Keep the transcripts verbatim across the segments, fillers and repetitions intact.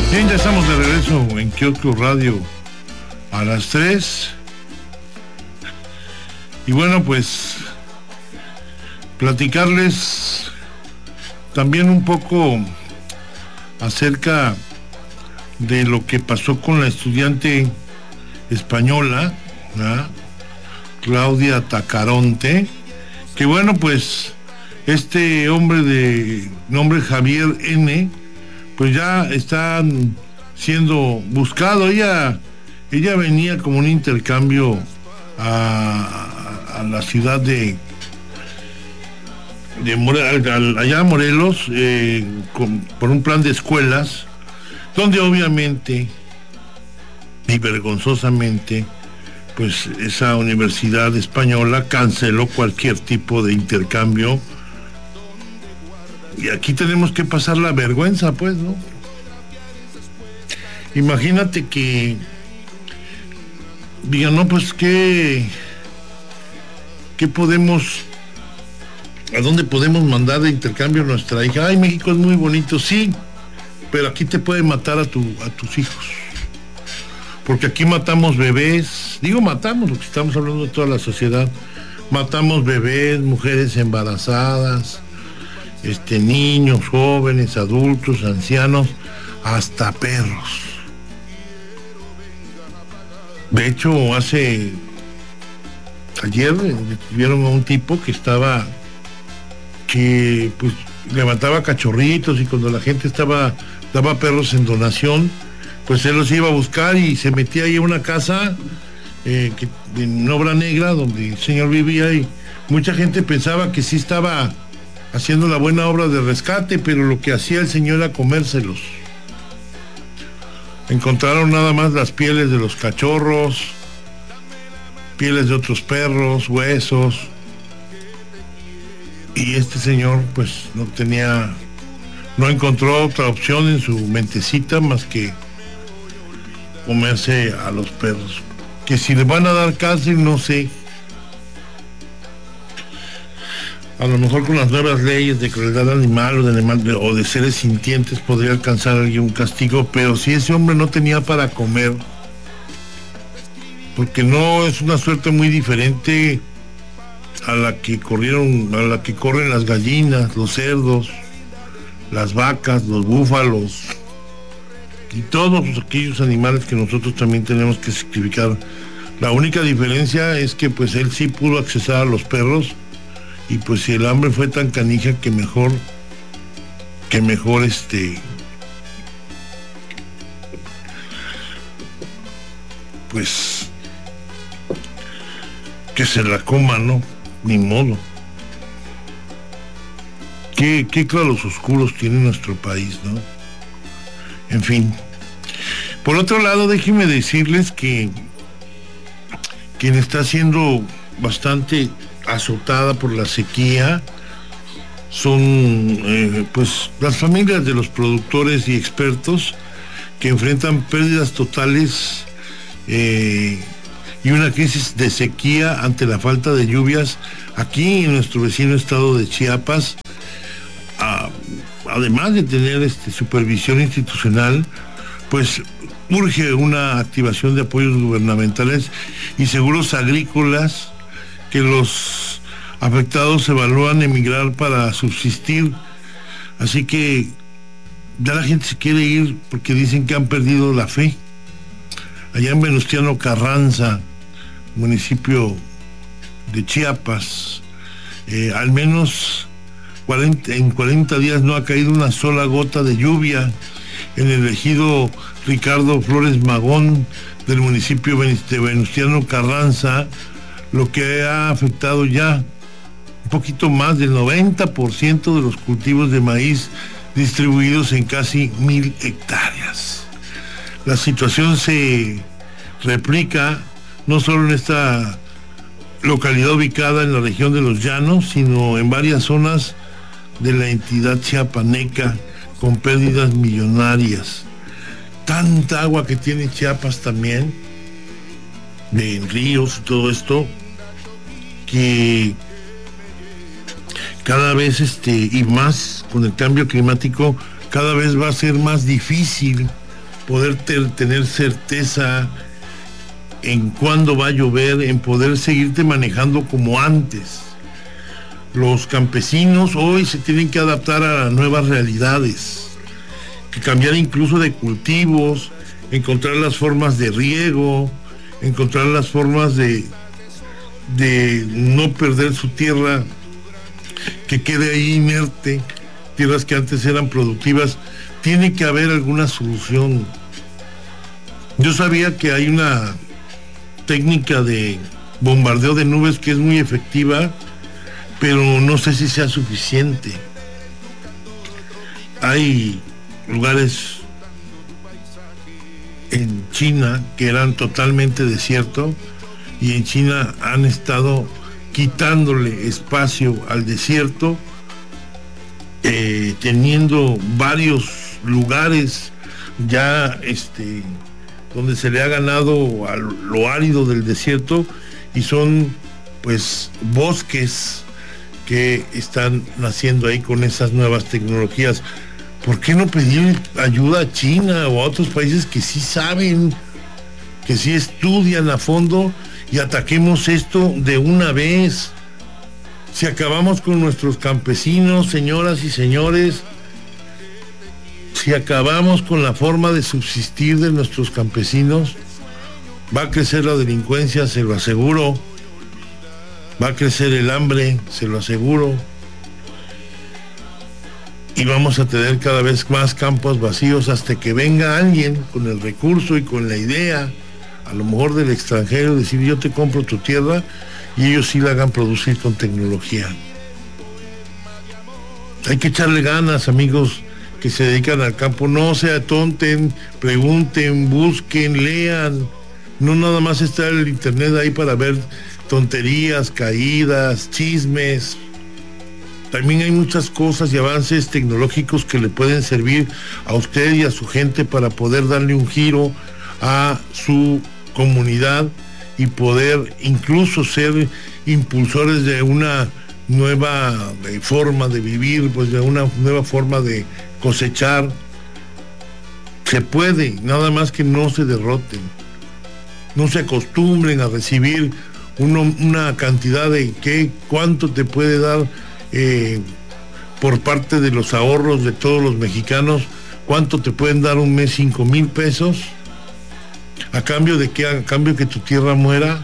Bien, ya estamos de regreso en Kiosco Radio a las tres. Y bueno, pues platicarles también un poco acerca de lo que pasó con la estudiante española, ¿verdad? Claudia Tacaronte, que bueno, pues este hombre de nombre Javier N, pues ya está siendo buscado. Ella, ella venía como un intercambio a, a la ciudad de, de Morelos, allá a Morelos, eh, con, por un plan de escuelas, donde obviamente y vergonzosamente, pues esa universidad española canceló cualquier tipo de intercambio. Y aquí tenemos que pasar la vergüenza, pues, ¿no? Imagínate que digan, no, pues, ¿qué, qué podemos, a dónde podemos mandar de intercambio a nuestra hija? Ay, México es muy bonito, sí, pero aquí te pueden matar a, tu, a tus hijos. Porque aquí matamos bebés, digo matamos, porque estamos hablando de toda la sociedad, matamos bebés, mujeres embarazadas, este, niños, jóvenes, adultos, ancianos, hasta perros. De hecho, hace ayer vieron a un tipo que estaba, que pues levantaba cachorritos, y cuando la gente estaba, daba perros en donación, pues él los iba a buscar y se metía ahí a una casa eh, que, en obra negra, donde el señor vivía, y mucha gente pensaba que sí estaba haciendo la buena obra de rescate, pero lo que hacía el señor era comérselos. Encontraron nada más las pieles de los cachorros, pieles de otros perros, huesos, y este señor pues no tenía, no encontró otra opción en su mentecita más que comerse a los perros, que si le van a dar cáncer, no sé. A lo mejor con las nuevas leyes de crueldad animal o de, animal, de, o de seres sintientes podría alcanzar a alguien un castigo, pero si ese hombre no tenía para comer, porque no es una suerte muy diferente a la que corrieron, a la que corren las gallinas, los cerdos, las vacas, los búfalos y todos aquellos animales que nosotros también tenemos que sacrificar. La única diferencia es que pues él sí pudo accesar a los perros. Y pues si el hambre fue tan canija, que mejor, que mejor este, pues, que se la coma, ¿no? Ni modo. Qué, qué claros oscuros tiene nuestro país, ¿no? En fin. Por otro lado, déjenme decirles que quien está siendo bastante azotada por la sequía son eh, pues las familias de los productores y expertos, que enfrentan pérdidas totales eh, y una crisis de sequía ante la falta de lluvias aquí en nuestro vecino estado de Chiapas. A, además de tener este, supervisión institucional, pues urge una activación de apoyos gubernamentales y seguros agrícolas, que los afectados evalúan emigrar para subsistir. Así que ya la gente se quiere ir porque dicen que han perdido la fe. Allá en Venustiano Carranza, municipio de Chiapas, eh, al menos cuarenta, en cuarenta días no ha caído una sola gota de lluvia. En el ejido Ricardo Flores Magón del municipio de Venustiano Carranza, lo que ha afectado ya un poquito más del noventa por ciento de los cultivos de maíz distribuidos en casi mil hectáreas. La situación se replica no solo en esta localidad ubicada en la región de Los Llanos, sino en varias zonas de la entidad chiapaneca, con pérdidas millonarias. Tanta agua que tiene Chiapas también, de ríos y todo esto, que cada vez este y más con el cambio climático, cada vez va a ser más difícil poder ter, tener certeza en cuándo va a llover, en poder seguirte manejando como antes. Los campesinos hoy se tienen que adaptar a las nuevas realidades, que cambiar incluso de cultivos, encontrar las formas de riego, encontrar las formas de, de no perder su tierra, que quede ahí inerte, tierras que antes eran productivas. Tiene que haber alguna solución. Yo sabía que hay una técnica de bombardeo de nubes que es muy efectiva, pero no sé si sea suficiente. Hay lugares en China que eran totalmente desierto, y en China han estado quitándole espacio al desierto, eh, teniendo varios lugares ya este, donde se le ha ganado a lo árido del desierto, y son pues bosques que están naciendo ahí con esas nuevas tecnologías. ¿Por qué no pedir ayuda a China o a otros países que sí saben, que sí estudian a fondo, y ataquemos esto de una vez? Si acabamos con nuestros campesinos, señoras y señores, si acabamos con la forma de subsistir de nuestros campesinos, va a crecer la delincuencia, se lo aseguro. Va a crecer el hambre, se lo aseguro. Y vamos a tener cada vez más campos vacíos hasta que venga alguien con el recurso y con la idea, a lo mejor del extranjero, decir: yo te compro tu tierra, y ellos sí la hagan producir con tecnología. Hay que echarle ganas, amigos que se dedican al campo. No se atonten, pregunten, busquen, lean. No nada más está el internet ahí para ver tonterías, caídas, chismes. También hay muchas cosas y avances tecnológicos que le pueden servir a usted y a su gente para poder darle un giro a su comunidad y poder incluso ser impulsores de una nueva de forma de vivir, pues de una nueva forma de cosechar. Se puede, nada más que no se derroten, no se acostumbren a recibir uno, una cantidad de qué, cuánto te puede dar eh, por parte de los ahorros de todos los mexicanos, cuánto te pueden dar un mes, cinco mil pesos, a cambio de que, a cambio que tu tierra muera.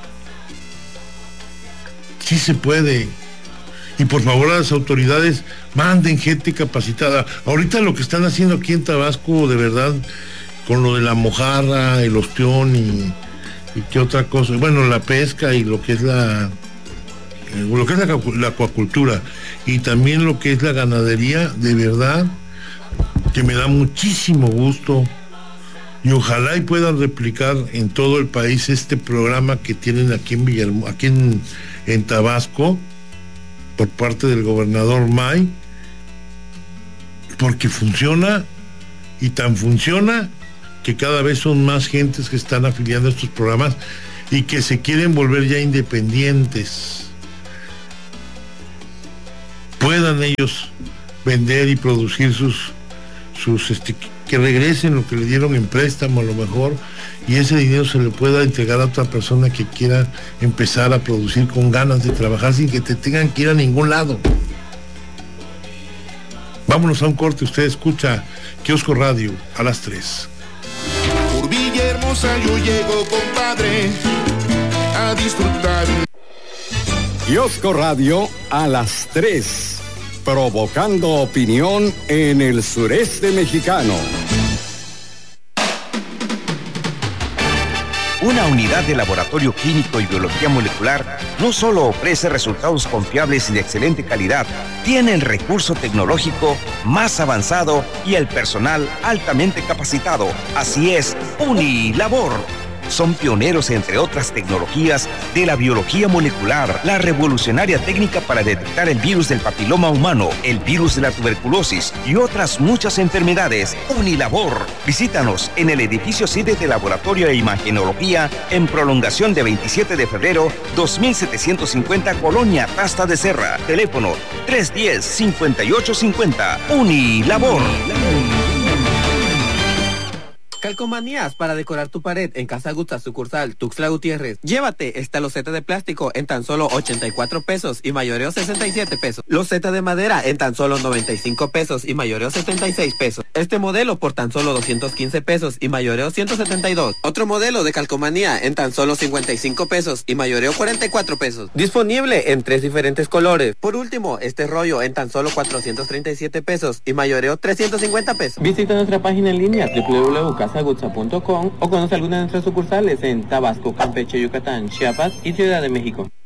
Sí se puede. Y por favor, a las autoridades, manden gente capacitada. Ahorita lo que están haciendo aquí en Tabasco, de verdad, con lo de la mojarra, el ostión y, y qué otra cosa, bueno, la pesca y lo que es la lo que es la, la acuacultura y también lo que es la ganadería, de verdad que me da muchísimo gusto, y ojalá y puedan replicar en todo el país este programa que tienen aquí en Villahermosa, aquí en, en Tabasco, por parte del gobernador May, porque funciona, y tan funciona que cada vez son más gentes que están afiliando a estos programas y que se quieren volver ya independientes, puedan ellos vender y producir sus, sus este, que regresen lo que le dieron en préstamo a lo mejor, y ese dinero se le pueda entregar a otra persona que quiera empezar a producir con ganas de trabajar sin que te tengan que ir a ningún lado. Vámonos a un corte. Usted escucha Kiosco Radio a las tres. Por Villahermosa yo llego, compadre, a disfrutar. Kiosco Radio a las tres, provocando opinión en el sureste mexicano. Una unidad de laboratorio clínico y biología molecular no solo ofrece resultados confiables y de excelente calidad, tiene el recurso tecnológico más avanzado y el personal altamente capacitado. Así es, Unilabor. Son pioneros, entre otras tecnologías, de la biología molecular, la revolucionaria técnica para detectar el virus del papiloma humano, el virus de la tuberculosis y otras muchas enfermedades. Unilabor. Visítanos en el edificio sede de Laboratorio de Imagenología, en prolongación de veintisiete de febrero, dos mil setecientos cincuenta, Colonia Tasta de Serra. Teléfono tres uno cero, cinco ocho cinco cero. Unilabor. Calcomanías para decorar tu pared en Casa Gusta, sucursal Tuxtla Gutiérrez. Llévate esta loseta de plástico en tan solo ochenta y cuatro pesos y mayoreo sesenta y siete pesos. Loseta de madera en tan solo noventa y cinco pesos y mayoreo setenta y seis pesos. Este modelo por tan solo doscientos quince pesos y mayoreo ciento setenta y dos. Otro modelo de calcomanía en tan solo cincuenta y cinco pesos y mayoreo cuarenta y cuatro pesos. Disponible en tres diferentes colores. Por último, este rollo en tan solo cuatrocientos treinta y siete pesos y mayoreo trescientos cincuenta pesos. Visita nuestra página en línea doble u doble u doble u punto casa gutsa punto com o conoce alguna de nuestras sucursales en Tabasco, Campeche, Yucatán, Chiapas y Ciudad de México.